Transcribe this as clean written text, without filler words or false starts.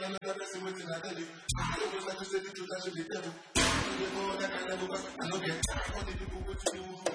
another person waiting, I tell you. I don't like to say the truth, I should be devil. I don't get all the people waiting,